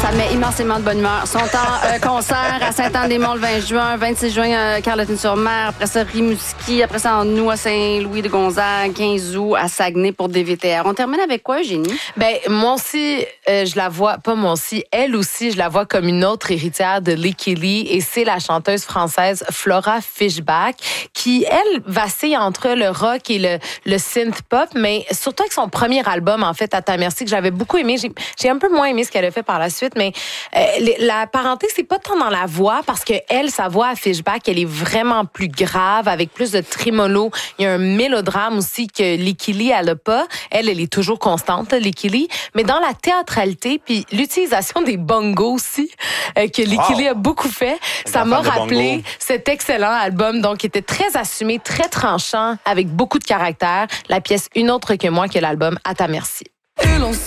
Ça met immensément de bonne humeur. Son temps concert à Saint-Anne-des-Monts le 20 juin, 26 juin Carleton-sur-Mer, après ça Rimouski, après ça en août à Saint-Louis-de-Gonzague, 15 août à Saguenay pour DVTR. On termine avec quoi, Eugénie? Ben moi aussi, je la vois, pas moi aussi, elle aussi, je la vois comme une autre héritière de Licky Lee et c'est la chanteuse française Flora Fishback qui, elle, vacille entre le rock et le synth-pop, mais surtout avec son premier album, en fait, À ta merci, que j'avais beaucoup aimé. J'ai un peu moins aimé ce qu'elle a fait par la suite, mais la parenté, c'est pas tant dans la voix, parce que elle, sa voix à Fishback, elle est vraiment plus grave, avec plus de trémolo. Il y a un mélodrame aussi que Licky Lee, elle a pas. Elle est toujours constante, Licky Lee, mais dans la théâtralité, puis l'utilisation des bongos aussi, que Licky Lee a beaucoup fait, ça m'a rappelé cet excellent album, donc qui était très assumé, très tranchant, avec beaucoup de caractère. La pièce Une autre que moi, que l'album À ta merci.